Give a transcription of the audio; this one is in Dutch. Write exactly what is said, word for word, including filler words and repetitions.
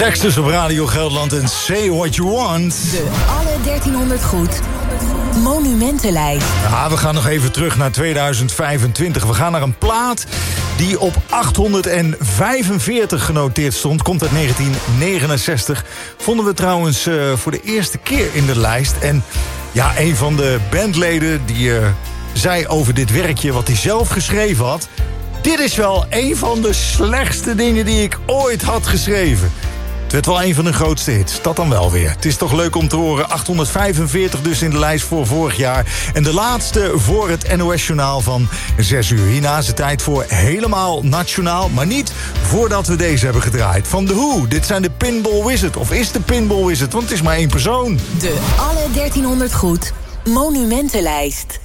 Texas op Radio Gelderland en Say What You Want. De alle dertienhonderd goed monumentenlijst. Ja, we gaan nog even terug naar tweeduizend vijfentwintig. We gaan naar een plaat die op achthonderdvijfenveertig genoteerd stond. Komt uit negentien negenenzestig. Vonden we trouwens uh, voor de eerste keer in de lijst. En ja, een van de bandleden die uh, zei over dit werkje wat hij zelf geschreven had: dit is wel een van de slechtste dingen die ik ooit had geschreven. Het werd wel een van de grootste hits, dat dan wel weer. Het is toch leuk om te horen. achthonderdvijfenveertig dus in de lijst voor vorig jaar. En de laatste voor het N O S-journaal van zes uur. Hierna is het tijd voor Helemaal Nationaal. Maar niet voordat we deze hebben gedraaid. Van The Who, dit zijn de Pinball Wizard. Of is de Pinball Wizard, want het is maar één persoon. De alle dertienhonderd goed monumentenlijst.